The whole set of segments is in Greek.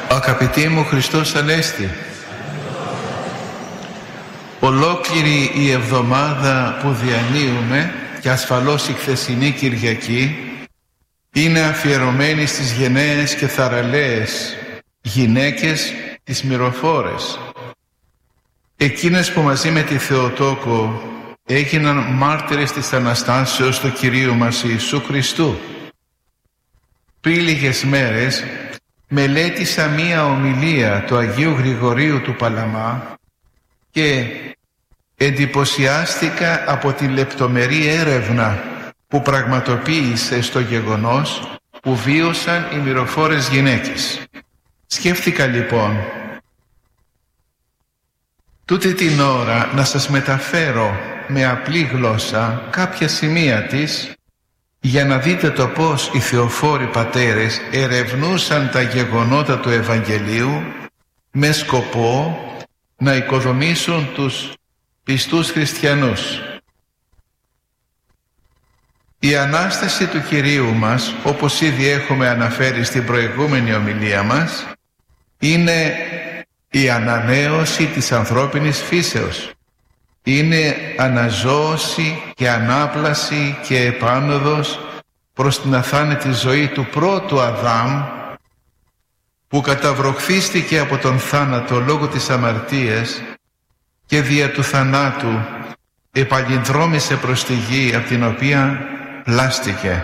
Αγαπητοί μου, Χριστός Ανέστη. Ολόκληρη η εβδομάδα που διανύουμε και ασφαλώς η χθεσινή Κυριακή είναι αφιερωμένη στις γενναίες και θαραλέες γυναίκες τις μυροφόρες, εκείνες που μαζί με τη Θεοτόκο έγιναν μάρτυρες της Αναστάσεως του Κυρίου μας Ιησού Χριστού. Πριν λίγες μέρες μελέτησα μία ομιλία του Αγίου Γρηγορίου του Παλαμά και εντυπωσιάστηκα από τη λεπτομερή έρευνα που πραγματοποίησε στο γεγονός που βίωσαν οι μυροφόρες γυναίκες. Σκέφτηκα λοιπόν τούτη την ώρα να σας μεταφέρω με απλή γλώσσα κάποια σημεία της, για να δείτε το πώς οι θεοφόροι πατέρες ερευνούσαν τα γεγονότα του Ευαγγελίου με σκοπό να οικοδομήσουν τους πιστούς χριστιανούς. Η Ανάσταση του Κυρίου μας, όπως ήδη έχουμε αναφέρει στην προηγούμενη ομιλία μας, είναι η ανανέωση της ανθρώπινης φύσεως. Είναι αναζώωση και ανάπλαση και επάνωδος προς την αθάνατη ζωή του πρώτου Αδάμ, που καταβροχθίστηκε από τον θάνατο λόγω της αμαρτίας και δια του θανάτου επαλυνδρόμησε προς τη γη από την οποία πλάστηκε.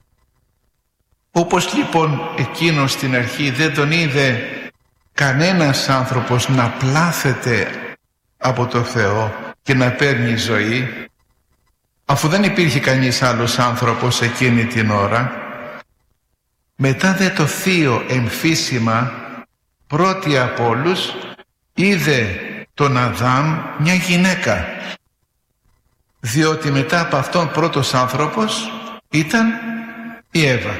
Όπως λοιπόν εκείνος στην αρχή δεν τον είδε κανένας άνθρωπος να πλάθεται από το Θεό και να παίρνει ζωή, αφού δεν υπήρχε κανείς άλλος άνθρωπος εκείνη την ώρα, μετά δε το θείο εμφύσιμα πρώτη από όλους είδε τον Αδάμ μια γυναίκα, διότι μετά από αυτόν πρώτος άνθρωπος ήταν η Εύα.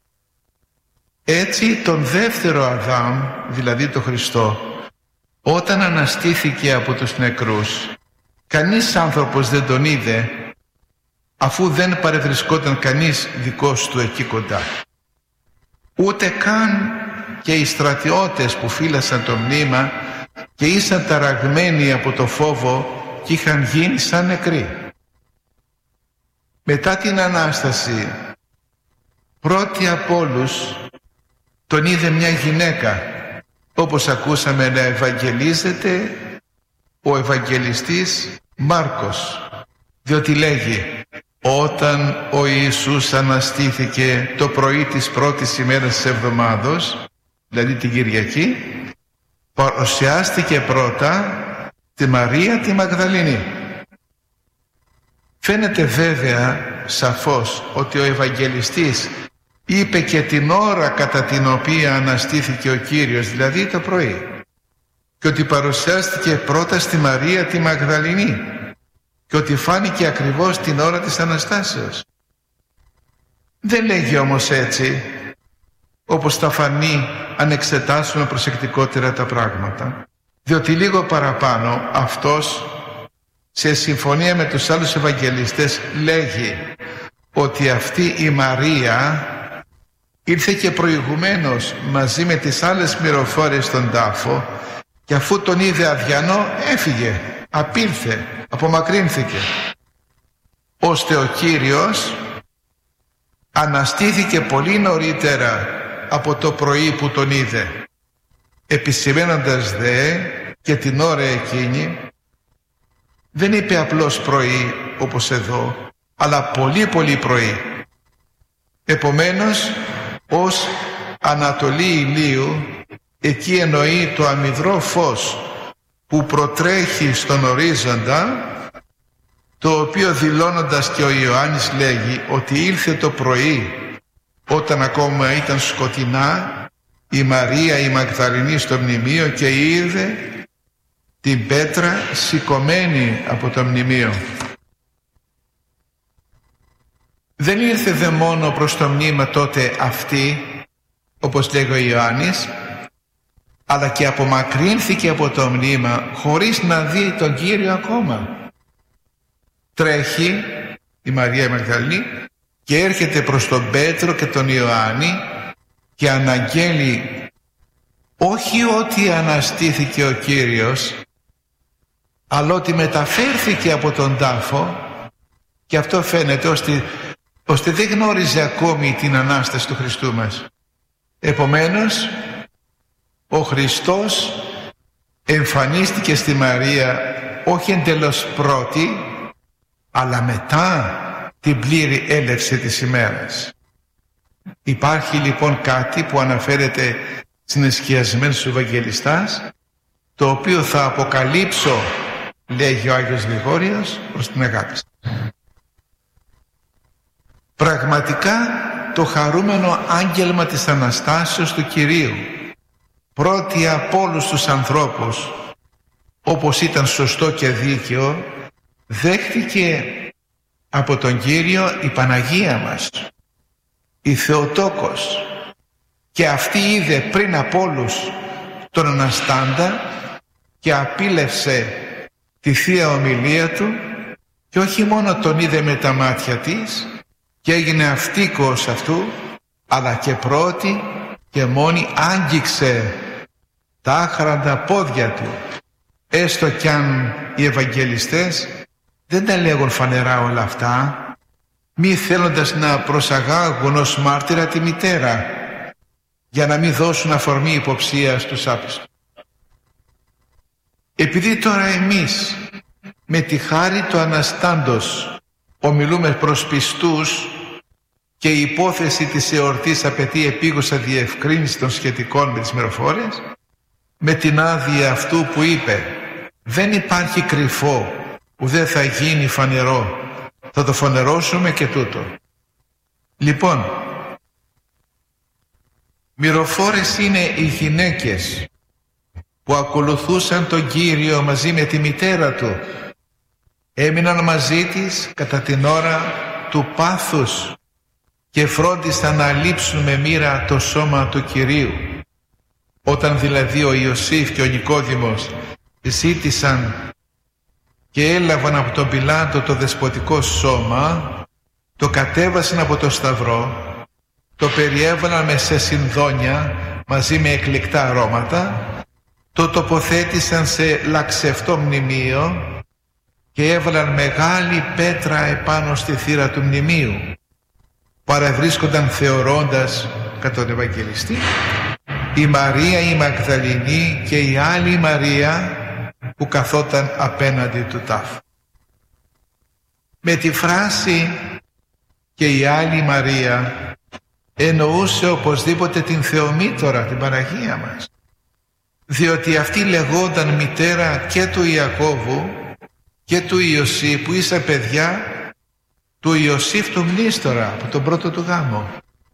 Έτσι τον δεύτερο Αδάμ, δηλαδή τον Χριστό, όταν αναστήθηκε από τους νεκρούς, κανείς άνθρωπος δεν τον είδε, αφού δεν παρευρισκόταν κανείς δικός του εκεί κοντά. Ούτε καν και οι στρατιώτες που φύλασαν το μνήμα και ήσαν ταραγμένοι από το φόβο και είχαν γίνει σαν νεκροί. Μετά την Ανάσταση, πρώτη από όλους τον είδε μια γυναίκα, όπως ακούσαμε να ευαγγελίζεται ο Ευαγγελιστής Μάρκος, διότι λέγει: όταν ο Ιησούς αναστήθηκε το πρωί της πρώτης ημέρας της εβδομάδος, δηλαδή την Κυριακή, παρουσιάστηκε πρώτα τη Μαρία τη Μαγδαληνή. Φαίνεται βέβαια σαφώς ότι ο Ευαγγελιστής είπε και την ώρα κατά την οποία αναστήθηκε ο Κύριος, δηλαδή το πρωί, και ότι παρουσιάστηκε πρώτα στη Μαρία τη Μαγδαληνή και ότι φάνηκε ακριβώς την ώρα της Αναστάσεως. Δεν λέγει όμως έτσι, όπως θα φανεί αν εξετάσουμε προσεκτικότερα τα πράγματα, διότι λίγο παραπάνω αυτός, σε συμφωνία με τους άλλους Ευαγγελιστές, λέγει ότι αυτή η Μαρία ήρθε και προηγουμένως μαζί με τις άλλες μυροφόρες στον τάφο, και αφού τον είδε αδιανό έφυγε, απήλθε, απομακρύνθηκε, ώστε ο Κύριος αναστήθηκε πολύ νωρίτερα από το πρωί που τον είδε, επισημαίνοντας δε και την ώρα εκείνη. Δεν είπε απλώς πρωί όπως εδώ, αλλά πολύ πολύ πρωί. Επομένως, ως ανατολή ηλίου, εκεί εννοεί το αμυδρό φως που προτρέχει στον ορίζοντα, το οποίο δηλώνοντας και ο Ιωάννης λέγει ότι ήλθε το πρωί όταν ακόμα ήταν σκοτεινά η Μαρία η Μαγδαληνή στο μνημείο και είδε την πέτρα σηκωμένη από το μνημείο. Δεν ήρθε δε μόνο προς το μνήμα τότε αυτή, όπως λέγει ο Ιωάννης, αλλά και απομακρύνθηκε από το μνήμα χωρίς να δει τον Κύριο ακόμα. Τρέχει η Μαρία Μαγδαληνή και έρχεται προς τον Πέτρο και τον Ιωάννη και αναγγέλει όχι ότι αναστήθηκε ο Κύριος, αλλά ότι μεταφέρθηκε από τον τάφο, και αυτό φαίνεται ώστε δεν γνώριζε ακόμη την Ανάσταση του Χριστού μας. Επομένως, ο Χριστός εμφανίστηκε στη Μαρία όχι εντελώς πρώτη, αλλά μετά την πλήρη έλευση της ημέρας. Υπάρχει λοιπόν κάτι που αναφέρεται συνεσχιασμένος του Ευαγγελιστάς, το οποίο θα αποκαλύψω, λέγει ο Άγιος Γρηγόριος, προς την αγάπη. Πραγματικά το χαρούμενο άγγελμα της Αναστάσεως του Κυρίου, πρώτη από όλους τους ανθρώπους, όπως ήταν σωστό και δίκαιο, δέχτηκε από τον Κύριο η Παναγία μας, η Θεοτόκος, και αυτή είδε πριν από όλους τον Αναστάντα και απίλευσε τη Θεία Ομιλία του, και όχι μόνο τον είδε με τα μάτια της και έγινε αυτοίκος αυτού, αλλά και πρώτη και μόνη άγγιξε τα άχραντα πόδια του, έστω κι αν οι Ευαγγελιστές δεν τα λέγουν φανερά όλα αυτά, μη θέλοντας να προσαγάγουν ως μάρτυρα τη μητέρα, για να μην δώσουν αφορμή υποψία στους άπιστους. Επειδή τώρα εμείς με τη χάρη του Αναστάντος ομιλούμε προς πιστούς και η υπόθεση της εορτής απαιτεί επίγουσα διευκρίνηση των σχετικών με τις μυροφόρες, με την άδεια αυτού που είπε δεν υπάρχει κρυφό που δεν θα γίνει φανερό, θα το φανερώσουμε και τούτο. Λοιπόν, μυροφόρες είναι οι γυναίκες που ακολουθούσαν τον Κύριο μαζί με τη μητέρα του, έμειναν μαζί της κατά την ώρα του πάθους και φρόντισαν να λείψουν με μοίρα το σώμα του Κυρίου. Όταν δηλαδή ο Ιωσήφ και ο Νικόδημος ζήτησαν και έλαβαν από τον Πιλάτο το δεσποτικό σώμα, το κατέβασαν από το σταυρό, το περιέβαλαν σε συνδόνια μαζί με εκλεκτά αρώματα, το τοποθέτησαν σε λαξευτό μνημείο και έβαλαν μεγάλη πέτρα επάνω στη θύρα του μνημείου. Παραβρίσκονταν θεωρώντας κατά τον Ευαγγελιστή η Μαρία η Μαγδαληνή και η άλλη Μαρία που καθόταν απέναντι του τάφου. Με τη φράση και η άλλη Μαρία εννοούσε οπωσδήποτε την Θεομήτωρα, την Παναγία μας, διότι αυτή λεγόταν μητέρα και του Ιακώβου και του Ιωσήφ, που ίσα παιδιά του Ιωσήφ του Μνήστορα από τον πρώτο του γάμο.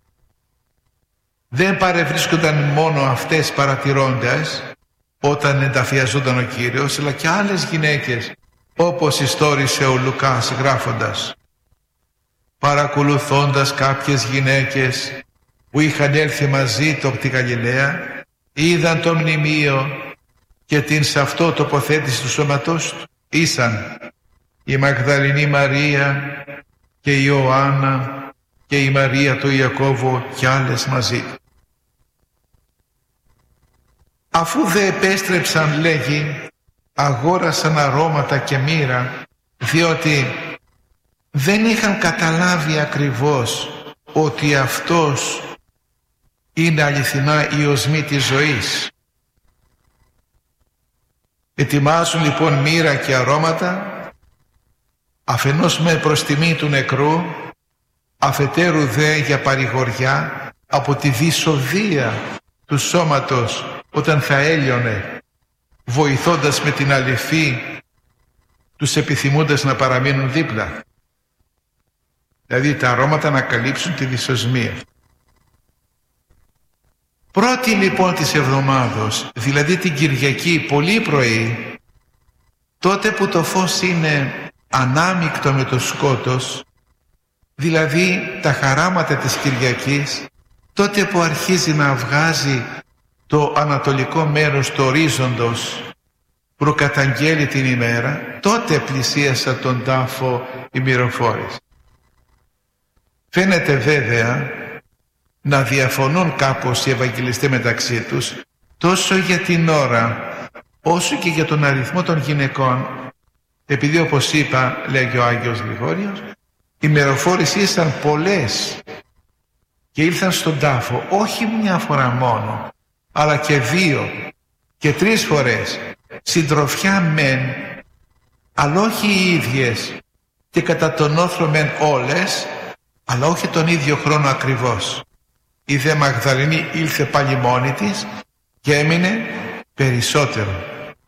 Δεν παρευρίσκονταν μόνο αυτές παρατηρώντας όταν ενταφιαζόταν ο Κύριος, αλλά και άλλες γυναίκες, όπως ιστόρισε ο Λουκάς γράφοντας, παρακολουθώντας κάποιες γυναίκες που είχαν έρθει μαζί του από τη Γαλιλαία, είδαν το μνημείο και την σε αυτό τοποθέτηση του σώματός του. Ήσαν η Μαγδαληνή Μαρία και η Ιωάννα και η Μαρία του Ιακώβου και άλλες μαζί. Αφού δε επέστρεψαν, λέγει, αγόρασαν αρώματα και μοίρα, διότι δεν είχαν καταλάβει ακριβώς ότι αυτός είναι αληθινά η οσμή της ζωής. Ετοιμάζουν λοιπόν μοίρα και αρώματα, αφενός με προς τιμή του νεκρού, αφετέρου δε για παρηγοριά από τη δυσοδεία του σώματος όταν θα έλειωνε, βοηθώντας με την αληθή τους επιθυμούντας να παραμείνουν δίπλα. Δηλαδή τα αρώματα να καλύψουν τη δυσοσμία. Πρώτη λοιπόν της εβδομάδος, δηλαδή την Κυριακή πολύ πρωί, τότε που το φως είναι ανάμεικτο με το σκότος, δηλαδή τα χαράματα της Κυριακής, τότε που αρχίζει να βγάζει το ανατολικό μέρος του ορίζοντος, προκαταγγέλει την ημέρα, τότε πλησίασα τον τάφο οι μυροφόρες. Φαίνεται βέβαια να διαφωνούν κάπως οι Ευαγγελιστές μεταξύ τους, τόσο για την ώρα όσο και για τον αριθμό των γυναικών, επειδή όπως είπα, λέγει ο Άγιος Γρηγόριος, οι μεροφόρες ήσαν πολλές και ήλθαν στον τάφο όχι μια φορά μόνο, αλλά και 2 και 3 φορές, συντροφιά μεν, αλλά όχι οι ίδιες, και κατά τον όθρο μεν όλες, αλλά όχι τον ίδιο χρόνο ακριβώς. Η δε Μαγδαληνή ήλθε πάλι μόνη της και έμεινε περισσότερο.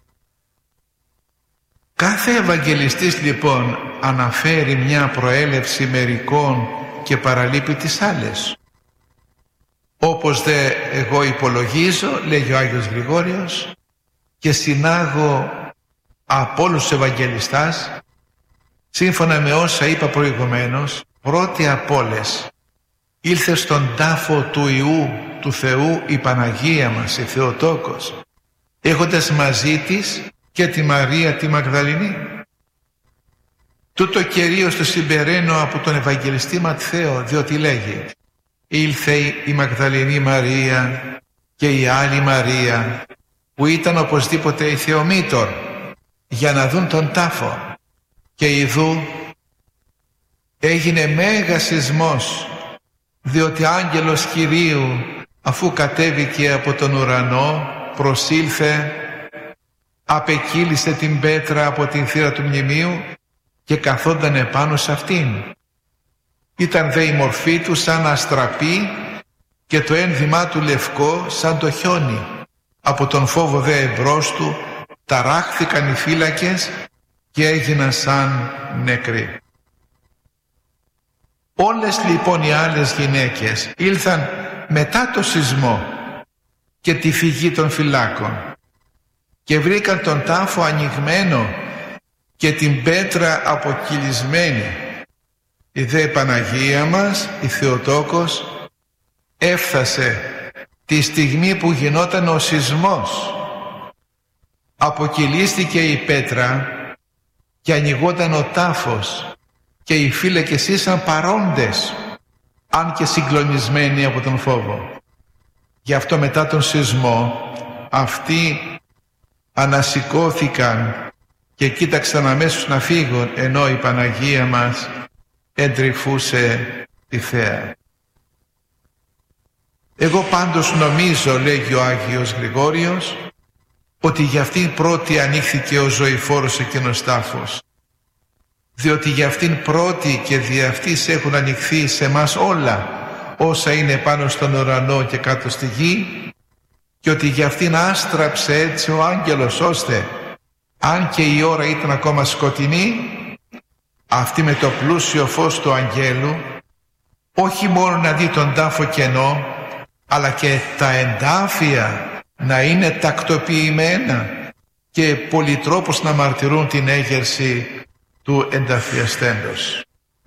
Κάθε Ευαγγελιστής λοιπόν αναφέρει μια προέλευση μερικών και παραλείπει τις άλλες. Όπως δε εγώ υπολογίζω, λέγει ο Άγιος Γρηγόριος, και συνάγω από όλους τους Ευαγγελιστάς, σύμφωνα με όσα είπα προηγουμένως, πρώτη από όλες ήλθε στον τάφο του Υιού του Θεού η Παναγία μας, η Θεοτόκος, έχοντας μαζί της και τη Μαρία τη Μαγδαληνή. Τούτο κυρίως το συμπεραίνω από τον Ευαγγελιστή Ματθαίο, διότι λέγει: ήλθε η Μαγδαληνή Μαρία και η άλλη Μαρία, που ήταν οπωσδήποτε η Θεομήτωρ, για να δουν τον τάφο. Και ιδού έγινε μέγας σεισμός, διότι άγγελος Κυρίου, αφού κατέβηκε από τον ουρανό, προσήλθε, απεκύλισε την πέτρα από την θύρα του μνημείου και καθόταν επάνω σε αυτήν. Ήταν δε η μορφή του σαν αστραπή και το ένδυμά του λευκό σαν το χιόνι. Από τον φόβο δε εμπρός του ταράχθηκαν οι φύλακες και έγιναν σαν νεκροί. Όλες λοιπόν οι άλλες γυναίκες ήλθαν μετά το σεισμό και τη φυγή των φυλάκων και βρήκαν τον τάφο ανοιγμένο και την πέτρα αποκυλισμένη. Η δε Παναγία μας, η Θεοτόκος, έφτασε τη στιγμή που γινόταν ο σεισμός. Αποκυλίστηκε η πέτρα και ανοιγόταν ο τάφος και οι φύλακες ήσαν παρόντες, αν και συγκλονισμένοι από τον φόβο. Γι' αυτό μετά τον σεισμό αυτοί ανασηκώθηκαν και κοίταξαν αμέσως να φύγουν, ενώ η Παναγία μας εντρυφούσε τη θέα. Εγώ πάντως νομίζω, λέγει ο Άγιος Γρηγόριος, ότι για αυτήν πρώτη ανοίχθηκε ο ζωηφόρος εκείνος τάφος, διότι για αυτήν πρώτη και δι' αυτής έχουν ανοιχθεί σε μας όλα όσα είναι πάνω στον ουρανό και κάτω στη γη, και ότι για αυτήν άστραψε έτσι ο άγγελος, ώστε αν και η ώρα ήταν ακόμα σκοτεινή, αυτή με το πλούσιο φως του αγγέλου όχι μόνο να δει τον τάφο κενό, αλλά και τα εντάφια να είναι τακτοποιημένα και πολυτρόπως να μαρτυρούν την έγερση του ενταφιαστέντος.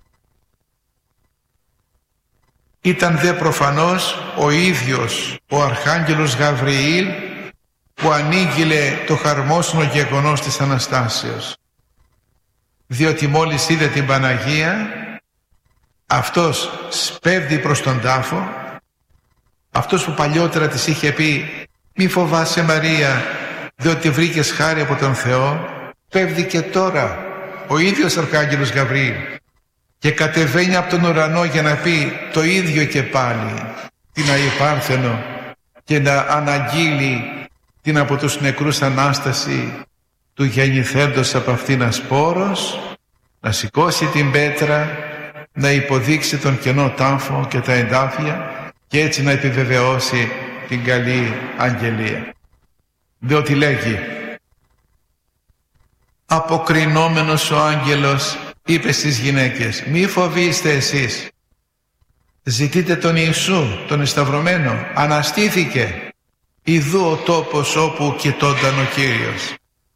Ήταν δε προφανώς ο ίδιος ο Αρχάγγελος Γαβριήλ που ανήγγειλε το χαρμόσυνο γεγονός της Αναστάσεως, διότι μόλις είδε την Παναγία, αυτός σπέβδει προς τον τάφο, αυτός που παλιότερα της είχε πει «Μη φοβάσαι Μαρία, διότι βρήκες χάρη από τον Θεό», πέφτει και τώρα ο ίδιος Αρχάγγελος Γαβριήλ και κατεβαίνει από τον ουρανό για να πει το ίδιο και πάλι την Αϊπάρθενο και να αναγγείλει την από τους νεκρούς Ανάσταση του γεννηθέντος από αυτήν ασπόρος, να σηκώσει την πέτρα, να υποδείξει τον κενό τάφο και τα εντάφια και έτσι να επιβεβαιώσει την καλή αγγελία. Διότι λέγει «Αποκρινόμενος ο άγγελος είπε στις γυναίκες, μη φοβήστε εσείς, ζητείτε τον Ιησού, τον εσταυρωμένο, αναστήθηκε, ιδού ο τόπος όπου κοιτώνταν ο Κύριος».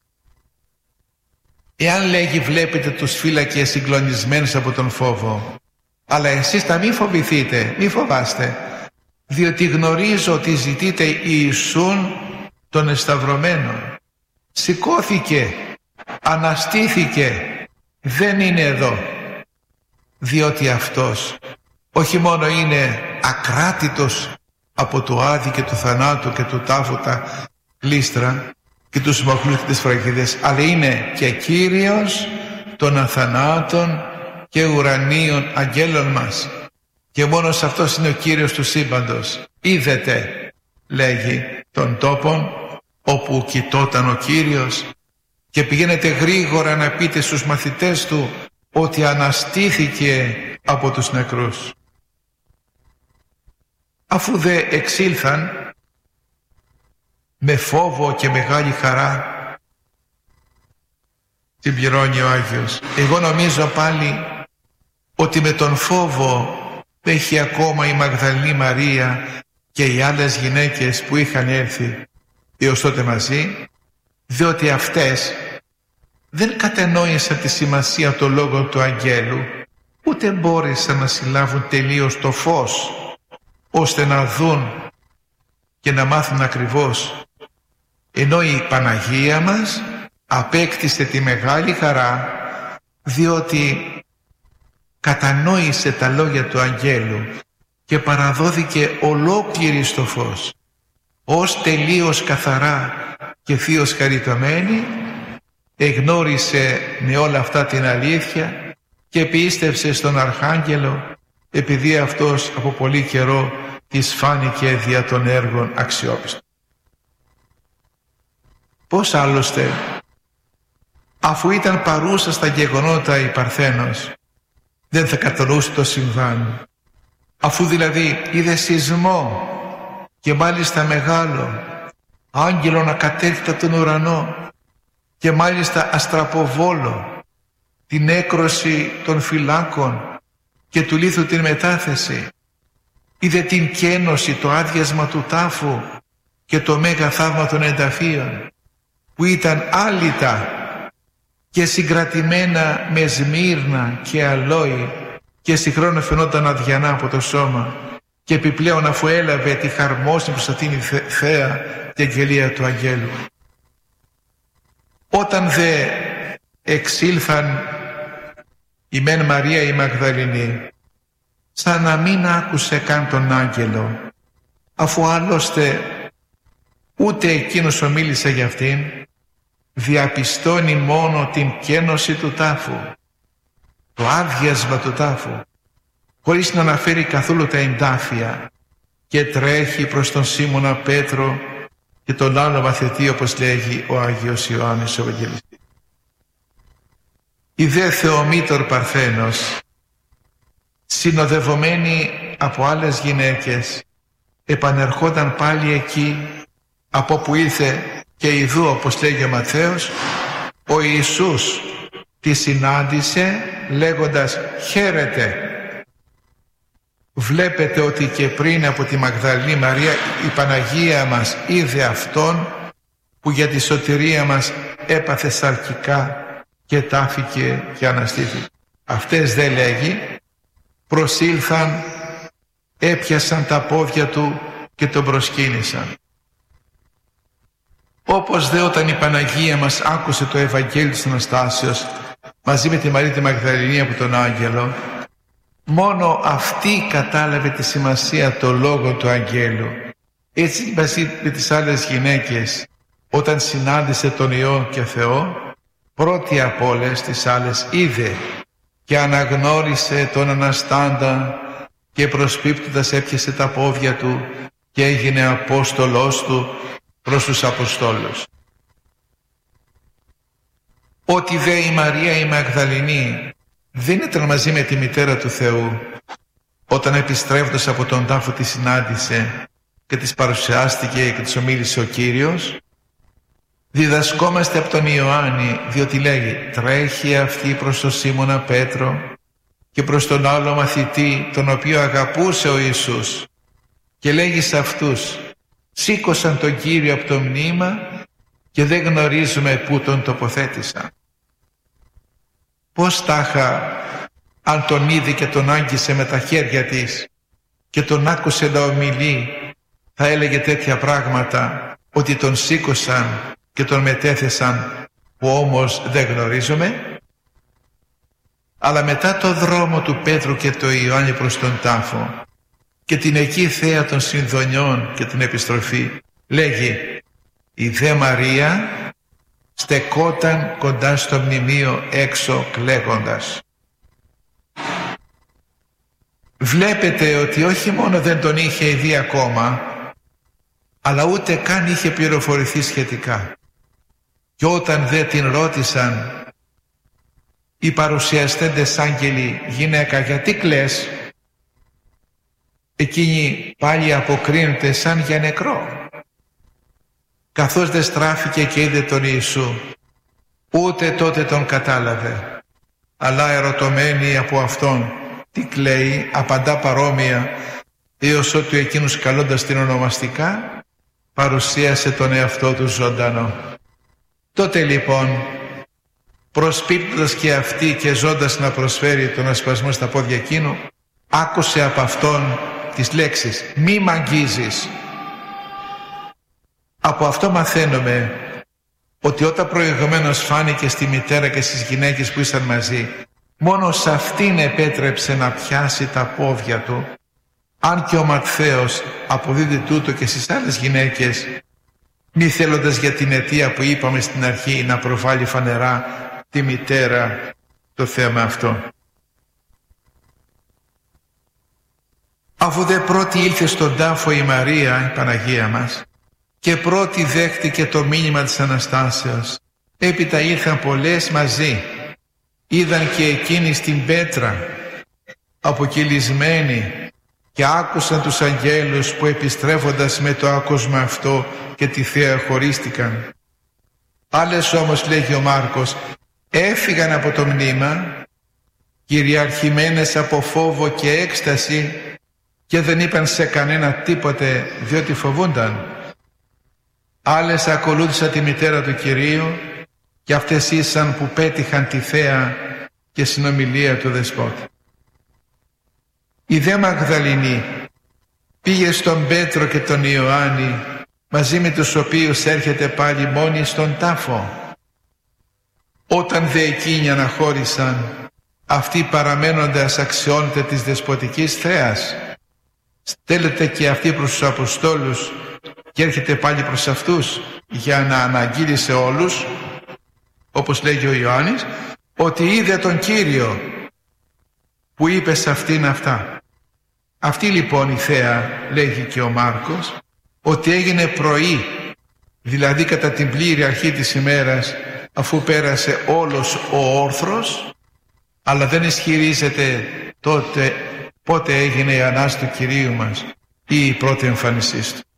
Εάν λέγει βλέπετε τους φύλακες συγκλονισμένους από τον φόβο, αλλά εσείς τα μη φοβηθείτε, μη φοβάστε, διότι γνωρίζω ότι ζητείτε Ιησούν τον εσταυρωμένο. Σηκώθηκε, αναστήθηκε, δεν είναι εδώ, διότι αυτός όχι μόνο είναι ακράτητος από το άδη και του θανάτου και του τάφου τα κλίστρα και τους μοχλούς και τις φραγίδες, αλλά είναι και Κύριος των αθανάτων και ουρανίων αγγέλων μας, και μόνος αυτός είναι ο Κύριος του σύμπαντος. Είδετε, λέγει, τον τόπον όπου κοιτόταν ο Κύριος, και πηγαίνετε γρήγορα να πείτε στους μαθητές του ότι αναστήθηκε από τους νεκρούς. Αφού δε εξήλθαν με φόβο και μεγάλη χαρά, συμπληρώνει ο Άγιος, εγώ νομίζω πάλι ότι με τον φόβο έχει ακόμα η Μαγδαληνή Μαρία και οι άλλες γυναίκες που είχαν έρθει έως τότε μαζί, διότι αυτές δεν κατανόησαν τη σημασία των λόγων του αγγέλου, ούτε μπόρεσαν να συλλάβουν τελείως το φως, ώστε να δουν και να μάθουν ακριβώς. Ενώ η Παναγία μας απέκτησε τη μεγάλη χαρά, διότι κατανόησε τα λόγια του αγγέλου και παραδόθηκε ολόκληρη στο φως, ως τελείως καθαρά και θείος χαριτωμένη, εγνώρισε με όλα αυτά την αλήθεια και πίστευσε στον Αρχάγγελο, επειδή αυτός από πολύ καιρό της φάνηκε δια των έργων αξιόπιστο. Πώς άλλωστε, αφού ήταν παρούσα στα γεγονότα η Παρθένος, δεν θα κατανοούσε το συμβάν, αφού δηλαδή είδε σεισμό και μάλιστα μεγάλο, άγγελο να κατέρχεται από τον ουρανό, και μάλιστα αστραποβόλο, την έκρωση των φυλάκων και του λίθου την μετάθεση. Είδε την κένωση, το άδειασμα του τάφου και το μέγα θαύμα των ενταφίων, που ήταν άλυτα και συγκρατημένα με σμύρνα και αλόη, και συγχρόνως φαινόταν αδιανά από το σώμα, και επιπλέον αφού έλαβε τη χαρμόσυνη προς αυτήν η θέα την αγγελία του αγγέλου. Όταν δε εξήλθαν η μεν Μαρία η Μαγδαληνή, σαν να μην άκουσε καν τον άγγελο, αφού άλλωστε ούτε εκείνος ομίλησε για αυτήν, διαπιστώνει μόνο την κένωση του τάφου, το άδειασμα του τάφου, χωρίς να αναφέρει καθόλου τα εντάφια, και τρέχει προς τον Σίμωνα Πέτρο και τον άλλο μαθητή, όπως λέγει ο Άγιος Ιωάννης ο Ευαγγελιστής. Η δε Θεομήτωρ Παρθένος, συνοδευομένη από άλλες γυναίκες, επανερχόταν πάλι εκεί από που ήλθε, και ιδού, όπως λέγει ο Ματθαίος, ο Ιησούς τη συνάντησε λέγοντας «Χαίρετε». Βλέπετε ότι και πριν από τη Μαγδαληνή Μαρία η Παναγία μας είδε Αυτόν που για τη σωτηρία μας έπαθε σαρκικά και τάφηκε και αναστήθηκε. Αυτές, δεν λέγει, προσήλθαν, έπιασαν τα πόδια του και τον προσκύνησαν. Όπως δε όταν η Παναγία μας άκουσε το Ευαγγέλιο της Αναστάσεως μαζί με τη Μαρία τη Μαγδαληνή από τον Άγγελο, μόνο αυτή κατάλαβε τη σημασία των λόγων του Αγγέλου. Έτσι μαζί με τις άλλες γυναίκες, όταν συνάντησε τον Υιό και Θεό, πρώτη από όλες τις άλλες είδε και αναγνώρισε τον Αναστάντα, και προσπίπτοντας έπιασε τα πόδια του και έγινε Απόστολος του προς τους Αποστόλους. Ότι δε η Μαρία η Μαγδαληνή δεν ήταν μαζί με τη μητέρα του Θεού, όταν επιστρέφοντας από τον τάφο τη συνάντησε και της παρουσιάστηκε και της ομίλησε ο Κύριος, διδασκόμαστε από τον Ιωάννη, διότι λέγει «Τρέχει αυτή προς τον Σίμωνα Πέτρο και προς τον άλλο μαθητή, τον οποίο αγαπούσε ο Ιησούς, και λέγει σε αυτούς, σήκωσαν τον Κύριο από το μνήμα και δεν γνωρίζουμε πού τον τοποθέτησαν». Πώς τάχα αν τον είδε και τον άγγισε με τα χέρια της και τον άκουσε να ομιλεί, θα έλεγε τέτοια πράγματα, ότι τον σήκωσαν και τον μετέθεσαν, που όμως δεν γνωρίζουμε. Αλλά μετά το δρόμο του Πέτρου και του Ιωάννη προς τον τάφο, και την εκεί θέα των συνδονιών και την επιστροφή, λέγει η δε Μαρία στεκόταν κοντά στο μνημείο έξω κλαίγοντας. Βλέπετε ότι όχι μόνο δεν τον είχε δει ακόμα, αλλά ούτε καν είχε πληροφορηθεί σχετικά. Και όταν δεν την ρώτησαν οι παρουσιαστέντες άγγελοι, γυναίκα γιατί κλαις, εκείνη πάλι αποκρίνεται σαν για νεκρό. Καθώς δεν στράφηκε και είδε τον Ιησού, ούτε τότε τον κατάλαβε, αλλά ερωτωμένη από αυτόν τι κλαίει, απαντά παρόμοια, έως ότι εκείνος καλώντας την ονομαστικά παρουσίασε τον εαυτό του ζωντανό. Τότε λοιπόν, προσπίπτοντας και αυτή και ζώντας να προσφέρει τον ασπασμό στα πόδια εκείνου, άκουσε από αυτόν τις λέξεις «Μη μ' αγγίζεις». Από αυτό μαθαίνουμε ότι όταν προηγουμένως φάνηκε στη μητέρα και στις γυναίκες που ήσαν μαζί, μόνο σε αυτήν επέτρεψε να πιάσει τα πόδια του, αν και ο Ματθαίος αποδίδει τούτο και στις άλλες γυναίκες, μη θέλοντας για την αιτία που είπαμε στην αρχή να προβάλλει φανερά τη μητέρα το θέμα αυτό. Αφού δε πρώτη ήλθε στον τάφο η Μαρία, η Παναγία μας, και πρώτη δέχτηκε το μήνυμα της Αναστάσεως, έπειτα ήρθαν πολλές μαζί, είδαν και εκείνοι στην πέτρα αποκυλισμένοι και άκουσαν τους αγγέλους που επιστρέφοντας με το άκουσμα αυτό και τη θέα χωρίστηκαν. Άλλες όμως, λέγει ο Μάρκος, έφυγαν από το μνήμα κυριαρχημένες από φόβο και έκσταση και δεν είπαν σε κανένα τίποτε διότι φοβούνταν. Άλλες ακολούθησαν τη μητέρα του Κυρίου και αυτές ήσαν που πέτυχαν τη θέα και συνομιλία του Δεσπότη. Η δε Μαγδαληνή πήγε στον Πέτρο και τον Ιωάννη, μαζί με τους οποίους έρχεται πάλι μόνη στον τάφο. Όταν δε εκείνοι αναχώρησαν, αυτοί παραμένοντας αξιώνεται της δεσποτικής θέας, στέλνεται και αυτή προς τους Αποστόλους και έρχεται πάλι προς αυτούς για να αναγγείλει σε όλους, όπως λέγει ο Ιωάννης, ότι είδε τον Κύριο που είπε σε αυτήν αυτά. Αυτή λοιπόν η θέα, λέγει και ο Μάρκος, ότι έγινε πρωί, δηλαδή κατά την πλήρη αρχή της ημέρας, αφού πέρασε όλος ο όρθρος, αλλά δεν ισχυρίζεται τότε πότε έγινε η Ανάσταση του Κυρίου μας ή η πρώτη εμφάνισή του.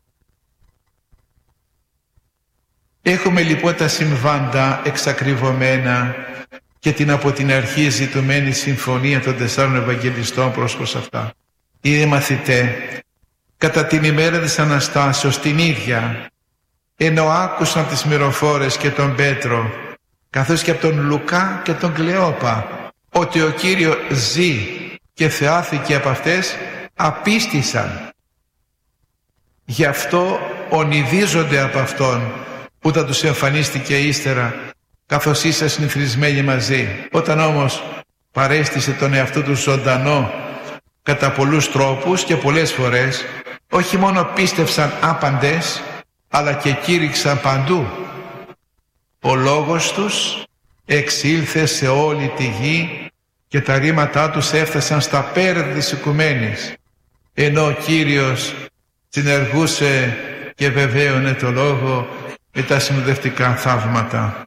Έχουμε λοιπόν τα συμβάντα εξακριβωμένα και την από την αρχή ζητουμένη συμφωνία των 4 Ευαγγελιστών προς αυτά. Κύριε μαθητέ, κατά την ημέρα της Αναστάσεως την ίδια, ενώ άκουσαν τις μυροφόρες και τον Πέτρο, καθώς και από τον Λουκά και τον Κλεόπα, ότι ο Κύριος ζει και θεάθηκε από αυτές, απίστησαν. Γι' αυτό ονειδίζονται από Αυτόν που θα τους εμφανίστηκε ύστερα, καθώς ήσαν συνηθισμένοι μαζί. Όταν όμως παρέστησε τον εαυτό του ζωντανό κατά πολλούς τρόπους και πολλές φορές, όχι μόνο πίστευσαν άπαντες, αλλά και κήρυξαν παντού. Ο λόγος τους εξήλθε σε όλη τη γη και τα ρήματά τους έφτασαν στα πέρα της οικουμένης, ενώ ο Κύριος συνεργούσε και βεβαίωνε το λόγο με τα συνοδευτικά θαύματα.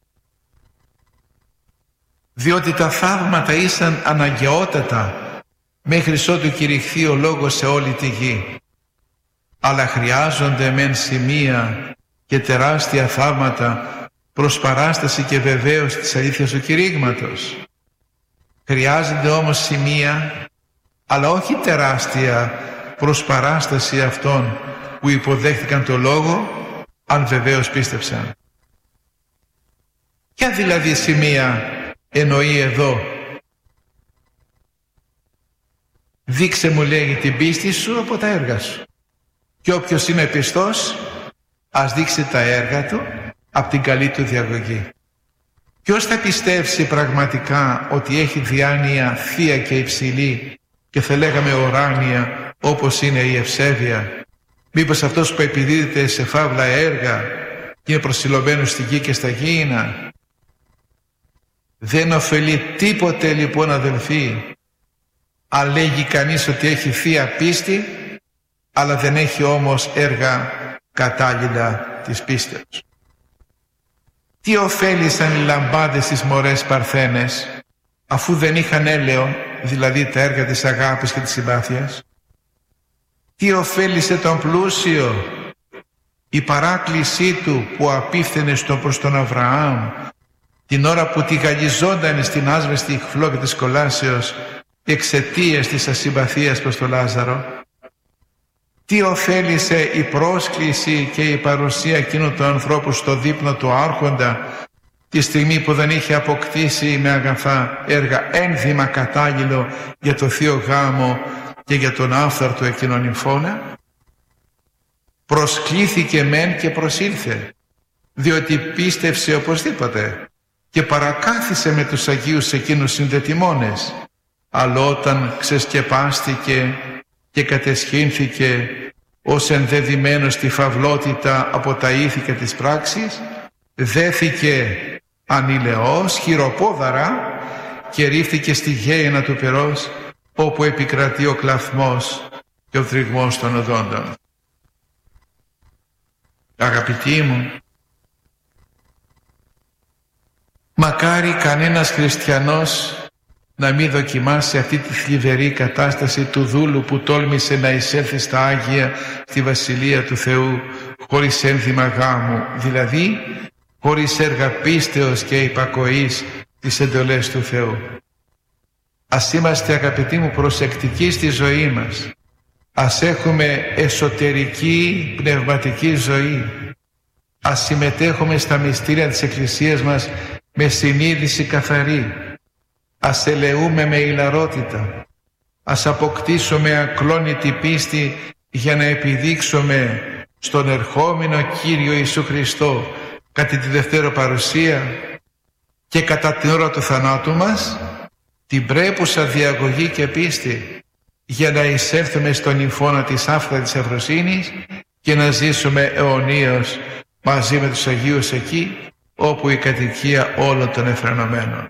Διότι τα θαύματα ήσαν αναγκαιότατα μέχρι ότου κηρυχθεί ο λόγος σε όλη τη γη. Αλλά χρειάζονται μεν σημεία και τεράστια θαύματα προς παράσταση και βεβαίως της αλήθειας του κηρύγματος. Χρειάζονται όμως σημεία, αλλά όχι τεράστια προς παράσταση αυτών που υποδέχτηκαν το λόγο, αν βεβαίως πίστεψαν. Ποια δηλαδή σημεία εννοεί εδώ? Δείξε, μου λέγει, την πίστη σου από τα έργα σου. Και όποιος είναι πιστός, ας δείξει τα έργα του από την καλή του διαγωγή. Ποιος θα πιστεύσει πραγματικά ότι έχει διάνοια θεία και υψηλή και θα λέγαμε ουράνια όπως είναι η ευσέβεια? Μήπως αυτός που επιδίδεται σε φαύλα έργα και είναι προσιλωμένος στη γη και στα γήινα? Δεν ωφελεί τίποτε λοιπόν, αδελφοί, αν λέγει κανείς ότι έχει θεία πίστη, αλλά δεν έχει όμως έργα κατάλληλα της πίστεως. Τι ωφέλησαν οι λαμπάδες στις μωρές παρθένες, αφού δεν είχαν έλαιο, δηλαδή τα έργα της αγάπης και της συμπάθειας? Τι ωφέλησε τον πλούσιο η παράκλησή του που απίφθενε προς τον Αβραάμ την ώρα που τηγανιζόταν στην άσβεστη φλόγα της κολάσεως εξαιτίας της ασυμπαθίας προς τον Λάζαρο? Τι ωφέλησε η πρόσκληση και η παρουσία εκείνου του ανθρώπου στο δείπνο του άρχοντα τη στιγμή που δεν είχε αποκτήσει με αγαθά έργα ένδυμα κατάλληλο για το θείο γάμο και για τον άφθαρτο εκείνον νυμφώνα? Προσκλήθηκε μεν και προσήλθε, διότι πίστευσε οπωσδήποτε και παρακάθισε με τους Αγίους εκείνους συνδετημόνες, αλλά όταν ξεσκεπάστηκε και κατεσχύνθηκε ως ενδεδειμένος στη φαυλότητα από τα ήθη και της πράξης, δέθηκε ανηλαιός χειροπόδαρα και ρίφθηκε στη γέινα του πυρός, όπου επικρατεί ο κλαθμός και ο θρυγμός των οδόντων. Αγαπητοί μου, μακάρι κανένας χριστιανός να μην δοκιμάσει αυτή τη θλιβερή κατάσταση του δούλου που τόλμησε να εισέλθει στα Άγια στη Βασιλεία του Θεού χωρίς ένθυμα γάμου, δηλαδή χωρίς έργα πίστεως και υπακοής τις εντολές του Θεού. Ας είμαστε, αγαπητοί μου, προσεκτικοί στη ζωή μας. Ας έχουμε εσωτερική πνευματική ζωή. Ας συμμετέχουμε στα μυστήρια της Εκκλησίας μας με συνείδηση καθαρή. Ας ελεούμε με ηλαρότητα. Ας αποκτήσουμε ακλόνητη πίστη για να επιδείξουμε στον ερχόμενο Κύριο Ιησού Χριστό κατά τη δεύτερη παρουσία και κατά την ώρα του θανάτου μας την πρέπουσα διαγωγή και πίστη, για να εισέλθουμε στον νυμφώνα της άφθαρτης ευφροσύνης και να ζήσουμε αιωνίως μαζί με τους Αγίους εκεί όπου η κατοικία όλων των εφρενωμένων.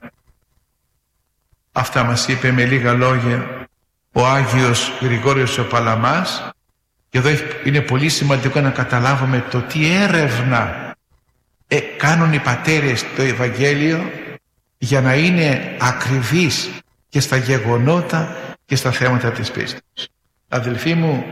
Αυτά μας είπε με λίγα λόγια ο Άγιος Γρηγόριος ο Παλαμάς, και εδώ είναι πολύ σημαντικό να καταλάβουμε το τι έρευνα κάνουν οι πατέρες το Ευαγγέλιο για να είναι ακριβείς και στα γεγονότα και στα θέματα της πίστης. Αδελφοί μου,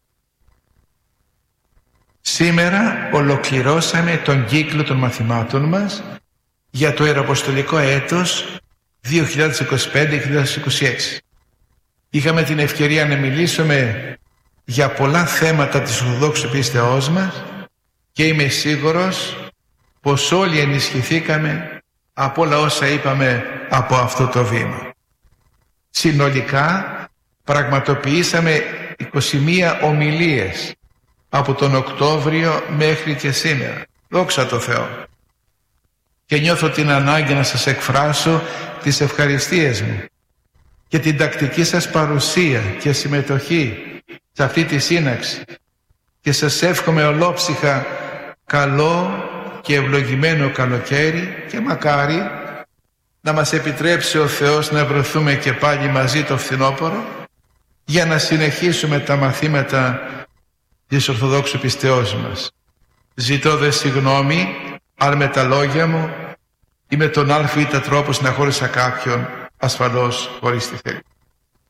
σήμερα ολοκληρώσαμε τον κύκλο των μαθημάτων μας για το ιεραποστολικό έτος 2025-2026. Είχαμε την ευκαιρία να μιλήσουμε για πολλά θέματα της Ορθοδόξου πίστεώς μας και είμαι σίγουρος πως όλοι ενισχυθήκαμε από όλα όσα είπαμε από αυτό το βήμα. Συνολικά πραγματοποιήσαμε 21 ομιλίες από τον Οκτώβριο μέχρι και σήμερα. Δόξα τω Θεώ. Και νιώθω την ανάγκη να σας εκφράσω τις ευχαριστίες μου και την τακτική σας παρουσία και συμμετοχή σε αυτή τη σύναξη, και σας εύχομαι ολόψυχα καλό και ευλογημένο καλοκαίρι και μακάρι να μας επιτρέψει ο Θεός να βρεθούμε και πάλι μαζί το φθινόπωρο για να συνεχίσουμε τα μαθήματα της Ορθοδόξου πιστεώς μας. Ζητώ δε συγγνώμη αν με τα λόγια μου ή με τον α ή τα τρόπο συναχώρησα κάποιον, ασφαλώς χωρίς τη θέληση.